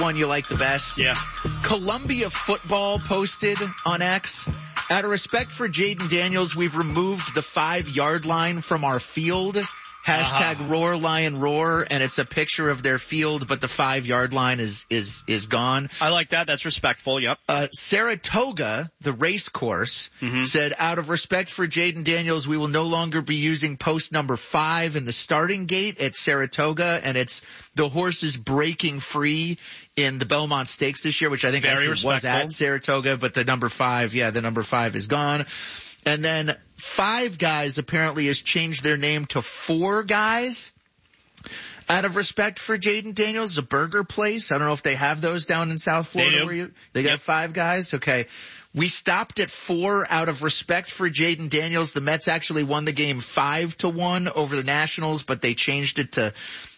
One you like the best? Yeah. Columbia football posted on X. Out of respect for Jaden Daniels, we've removed the 5-yard line from our field. Hashtag Roar Lion Roar, and it's a picture of their field, but the 5-yard line is gone. I like that. That's respectful. Yep. Saratoga, the race course, said, out of respect for Jaden Daniels, we will no longer be using post number 5 in the starting gate at Saratoga, and it's the horses breaking free in the Belmont Stakes this year, which I think Very actually respectful. was at Saratoga, but the number 5 is gone. And then 5 Guys apparently has changed their name to 4 Guys. Out of respect for Jaden Daniels, a burger place. I don't know if they have those down in South Florida. They do. Where you, they got 5 Guys? Okay. We stopped at 4 out of respect for Jaden Daniels. The Mets actually won the game 5-1 over the Nationals, but they changed it to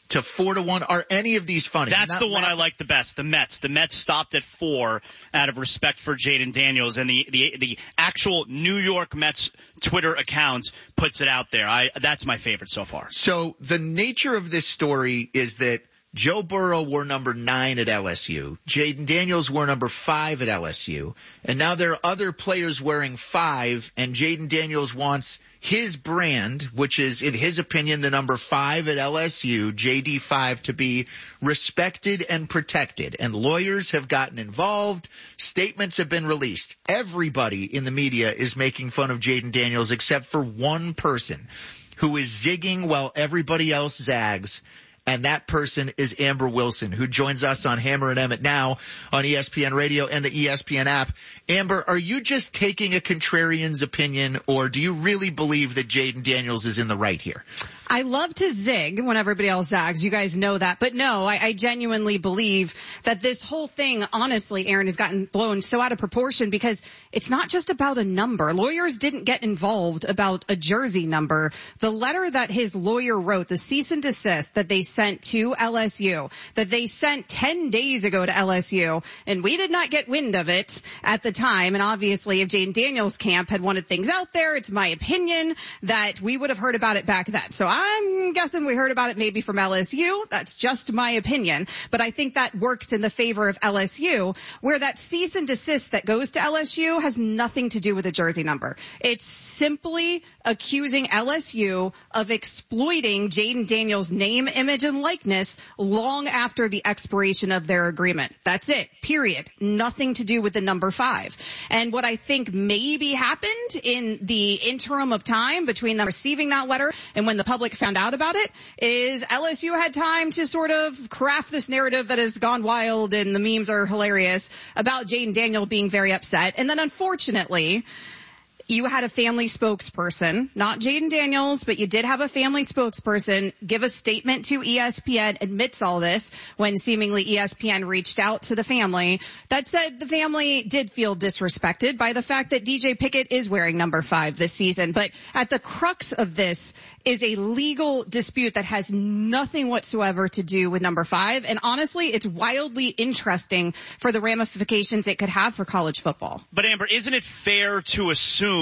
4-1. Are any of these funny? That's the one I like the best. The Mets. The Mets stopped at 4 out of respect for Jaden Daniels, and the actual New York Mets Twitter account puts it out there. That's my favorite so far. So the nature of this story is that Joe Burrow wore number 9 at LSU. Jaden Daniels wore number 5 at LSU. And now there are other players wearing 5, and Jaden Daniels wants his brand, which is, in his opinion, the number 5 at LSU, JD5, to be respected and protected. And lawyers have gotten involved. Statements have been released. Everybody in the media is making fun of Jaden Daniels except for one person who is zigging while everybody else zags. And that person is Amber Wilson, who joins us on Hammer and Emmett now on ESPN Radio and the ESPN app. Amber, are you just taking a contrarian's opinion, or do you really believe that Jaden Daniels is in the right here? I love to zig when everybody else zags. You guys know that. But no, I genuinely believe that this whole thing, honestly, Aaron, has gotten blown so out of proportion because it's not just about a number. Lawyers didn't get involved about a jersey number. The letter that his lawyer wrote, the cease and desist that they sent to LSU, that they sent 10 days ago to LSU, and we did not get wind of it at the time. And obviously, if Jaden Daniels' camp had wanted things out there, it's my opinion that we would have heard about it back then. So I'm guessing we heard about it maybe from LSU. That's just my opinion. But I think that works in the favor of LSU, where that cease and desist that goes to LSU has nothing to do with a jersey number. It's simply accusing LSU of exploiting Jaden Daniels' name, image, and likeness long after the expiration of their agreement. That's it. Period. Nothing to do with the number 5. And what I think maybe happened in the interim of time between them receiving that letter and when the public found out about it is LSU had time to sort of craft this narrative that has gone wild, and the memes are hilarious, about Jaden Daniels being very upset. And then unfortunately, you had a family spokesperson, not Jaden Daniels, but you did have a family spokesperson give a statement to ESPN, admits all this, when seemingly ESPN reached out to the family, that said the family did feel disrespected by the fact that DJ Pickett is wearing number 5 this season. But at the crux of this is a legal dispute that has nothing whatsoever to do with number 5. And honestly, it's wildly interesting for the ramifications it could have for college football. But Amber, isn't it fair to assume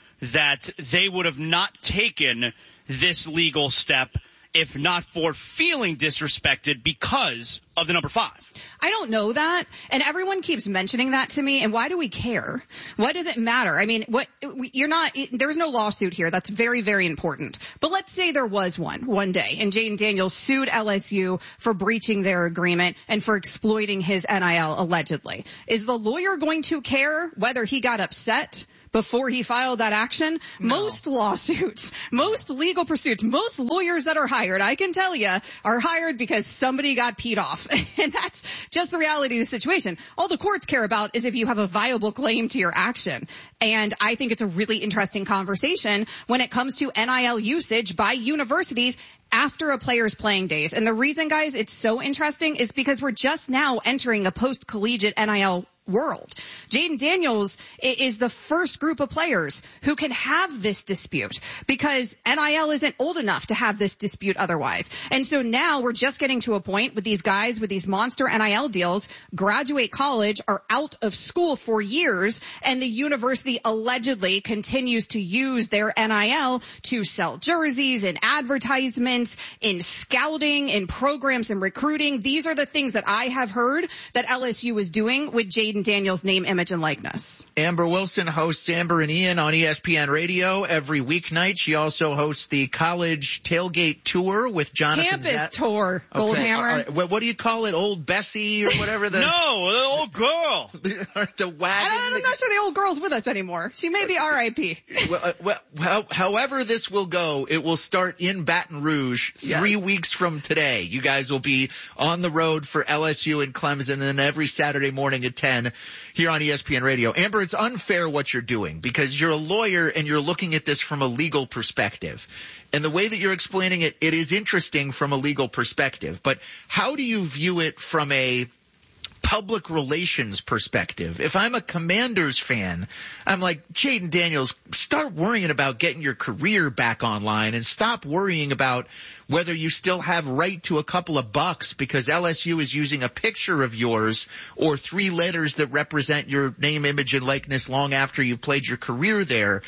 that they would have not taken this legal step if not for feeling disrespected because of the number 5? I don't know that. And everyone keeps mentioning that to me. And why do we care? What does it matter? I mean, there's no lawsuit here. That's very, very important. But let's say there was one day, and Jaden Daniels sued LSU for breaching their agreement and for exploiting his NIL allegedly. Is the lawyer going to care whether he got upset before he filed that action? No. Most lawsuits, most legal pursuits, most lawyers that are hired, I can tell you, are hired because somebody got peed off. And that's just the reality of the situation. All the courts care about is if you have a viable claim to your action. And I think it's a really interesting conversation when it comes to NIL usage by universities after a player's playing days. And the reason, guys, it's so interesting is because we're just now entering a post-collegiate NIL world. Jaden Daniels is the first group of players who can have this dispute because NIL isn't old enough to have this dispute otherwise. And so now we're just getting to a point with these guys with these monster NIL deals, graduate college, are out of school for years, and the university allegedly continues to use their NIL to sell jerseys and advertisements investments in scouting, in programs and recruiting. These are the things that I have heard that LSU is doing with Jayden Daniels' name, image, and likeness. Amber Wilson hosts Amber and Ian on ESPN Radio every weeknight. She also hosts the College Tailgate Tour with Jonathan Campus Tour, Goldhammer. What do you call it? Old Bessie or whatever? No, the old girl. The wagon. I'm not sure the old girl's with us anymore. She may be RIP. However this will go, it will start in Baton Rouge 3 weeks from today. You guys will be on the road for LSU and Clemson, and then every Saturday morning at 10 here on ESPN Radio. Amber, it's unfair what you're doing because you're a lawyer and you're looking at this from a legal perspective. And the way that you're explaining it, it is interesting from a legal perspective. But how do you view it from a public relations perspective? If I'm a Commanders fan, I'm like, Jayden Daniels, start worrying about getting your career back online and stop worrying about whether you still have right to a couple of bucks because LSU is using a picture of yours or 3 letters that represent your name, image, and likeness long after you've played your career there.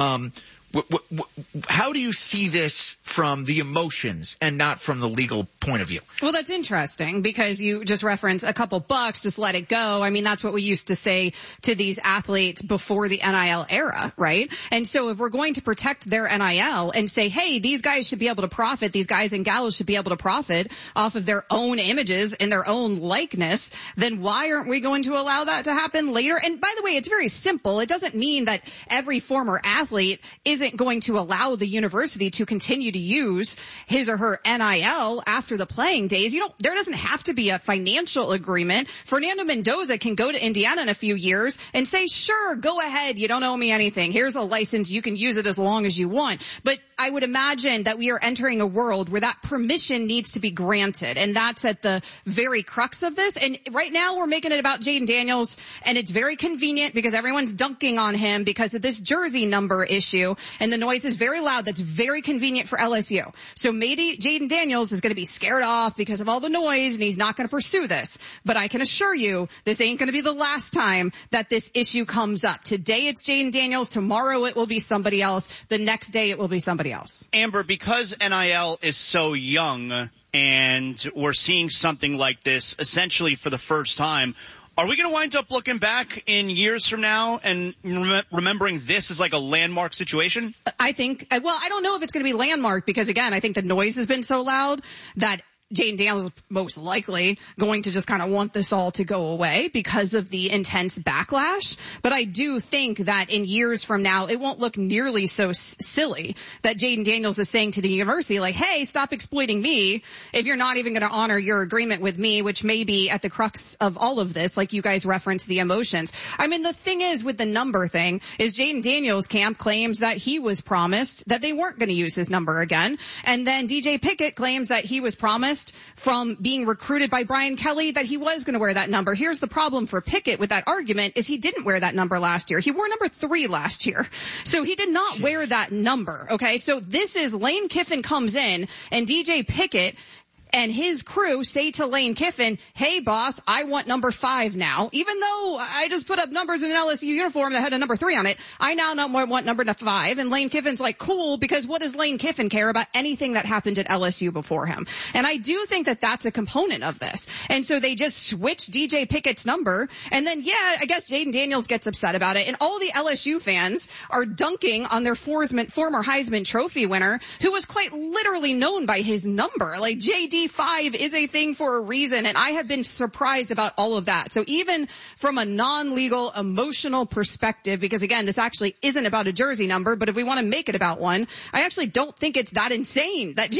How do you see this from the emotions and not from the legal point of view? Well, that's interesting because you just referenced a couple bucks, just let it go. I mean, that's what we used to say to these athletes before the NIL era, right? And so if we're going to protect their NIL and say, hey, these guys should be able to profit, these guys and gals should be able to profit off of their own images and their own likeness, then why aren't we going to allow that to happen later? And by the way, it's very simple. It doesn't mean that every former athlete isn't going to allow the university to continue to use his or her NIL after the playing days. There doesn't have to be a financial agreement. Fernando Mendoza can go to Indiana in a few years and say, sure, go ahead. You don't owe me anything. Here's a license. You can use it as long as you want. But I would imagine that we are entering a world where that permission needs to be granted. And that's at the very crux of this. And right now we're making it about Jayden Daniels, and it's very convenient because everyone's dunking on him because of this jersey number issue. And the noise is very loud. That's very convenient for LSU. So maybe Jayden Daniels is going to be scared off because of all the noise and he's not going to pursue this. But I can assure you this ain't going to be the last time that this issue comes up. Today it's Jayden Daniels. Tomorrow it will be somebody else. The next day it will be somebody else. Amber, because NIL is so young and we're seeing something like this essentially for the first time, are we going to wind up looking back in years from now and remembering this as like a landmark situation? I think, well, I don't know if it's going to be landmark because, again, I think the noise has been so loud that Jayden Daniels is most likely going to just kind of want this all to go away because of the intense backlash. But I do think that in years from now, it won't look nearly so silly that Jayden Daniels is saying to the university, like, hey, stop exploiting me if you're not even going to honor your agreement with me, which may be at the crux of all of this, like you guys referenced the emotions. I mean, the thing is with the number thing is Jayden Daniels' camp claims that he was promised that they weren't going to use his number again. And then DJ Pickett claims that he was promised from being recruited by Brian Kelly that he was going to wear that number. Here's the problem for Pickett with that argument is he didn't wear that number last year. He wore number 3 last year. So he did not wear that number. Okay. So this is Lane Kiffin comes in and DJ Pickett and his crew say to Lane Kiffin, hey, boss, I want number 5 now. Even though I just put up numbers in an LSU uniform that had a number 3 on it, I now want number 5. And Lane Kiffin's like, cool, because what does Lane Kiffin care about anything that happened at LSU before him? And I do think that that's a component of this. And so they just switch DJ Pickett's number. And then, yeah, I guess Jayden Daniels gets upset about it. And all the LSU fans are dunking on their former Heisman Trophy winner, who was quite literally known by his number. Like, JD 5 is a thing for a reason, and I have been surprised about all of that. So even from a non-legal, emotional perspective, because again, this actually isn't about a jersey number, but if we want to make it about one, I actually don't think it's that insane that